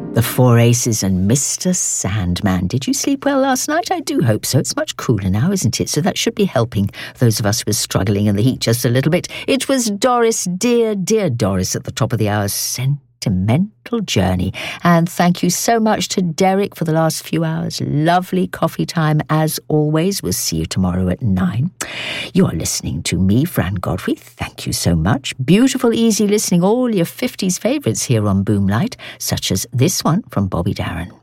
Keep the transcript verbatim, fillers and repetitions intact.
The Four Aces and Mister Sandman. Did you sleep well last night? I do hope so. It's much cooler now, isn't it? So that should be helping those of us who are struggling in the heat just a little bit. It was Doris, dear, dear Doris, at the top of the hour. Sentimental Journey. And thank you so much to Derek for the last few hours. Lovely coffee time as always. We'll see you tomorrow at nine. You're listening to me, Fran Godfrey. Thank you so much. Beautiful, easy listening. All your fifties favourites here on Boomlight, such as this one from Bobby Darin.